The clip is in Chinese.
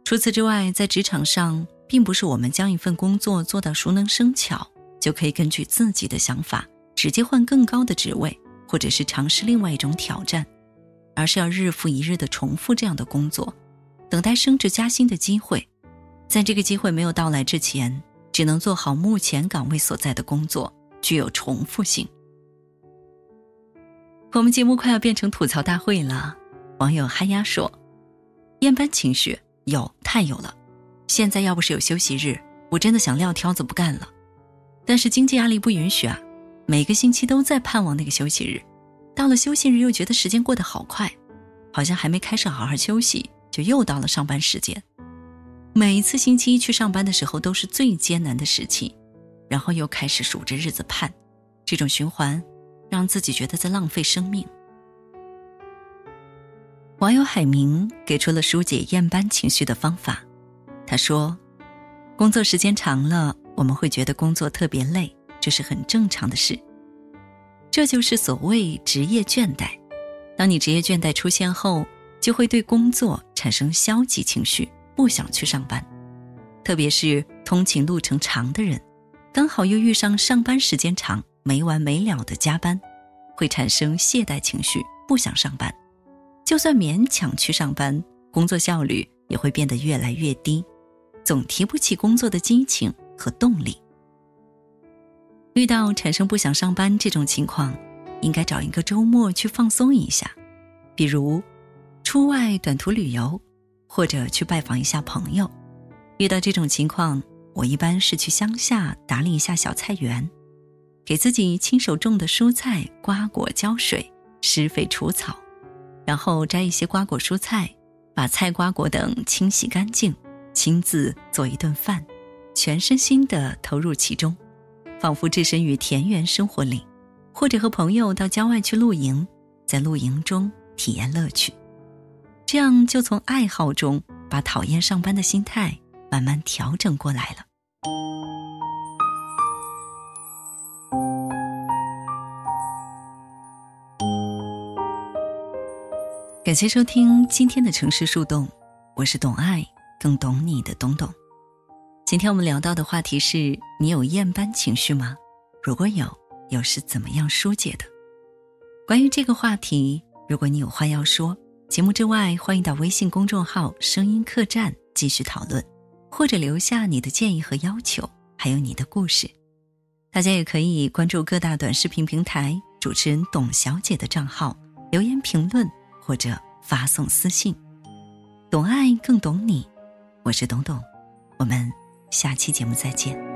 除此之外，在职场上，并不是我们将一份工作做到熟能生巧，就可以根据自己的想法直接换更高的职位，或者是尝试另外一种挑战，而是要日复一日地重复这样的工作，等待升职加薪的机会。在这个机会没有到来之前，只能做好目前岗位所在的工作，具有重复性。我们节目快要变成吐槽大会了，网友嗨呀说，厌班情绪太有了，现在要不是有休息日，我真的想撂挑子不干了。但是经济压力不允许啊，每个星期都在盼望那个休息日，到了休息日又觉得时间过得好快，好像还没开始好好休息，就又到了上班时间。每一次星期一去上班的时候都是最艰难的时期，然后又开始数着日子盼，这种循环让自己觉得在浪费生命。网友海明给出了疏解厌班情绪的方法。他说，工作时间长了，我们会觉得工作特别累，这是很正常的事。这就是所谓职业倦怠。当你职业倦怠出现后，就会对工作产生消极情绪，不想去上班。特别是通勤路程长的人，刚好又遇上上班时间长，没完没了的加班，会产生懈怠情绪，不想上班。就算勉强去上班，工作效率也会变得越来越低，总提不起工作的激情和动力。遇到产生不想上班这种情况，应该找一个周末去放松一下，比如出外短途旅游，或者去拜访一下朋友。遇到这种情况，我一般是去乡下打理一下小菜园，给自己亲手种的蔬菜瓜果浇水，施肥除草，然后摘一些瓜果蔬菜，把菜瓜果等清洗干净，亲自做一顿饭，全身心地投入其中，仿佛置身于田园生活里。或者和朋友到郊外去露营，在露营中体验乐趣，这样就从爱好中把讨厌上班的心态慢慢调整过来了。感谢收听今天的城市树洞，我是懂爱更懂你的懂懂。今天我们聊到的话题是，你有厌班情绪吗？如果有，又是怎么样疏解的？关于这个话题，如果你有话要说，节目之外欢迎到微信公众号声音客栈继续讨论，或者留下你的建议和要求，还有你的故事。大家也可以关注各大短视频平台主持人董小姐的账号，留言评论或者发送私信。懂爱更懂你，我是董董，我们下期节目再见。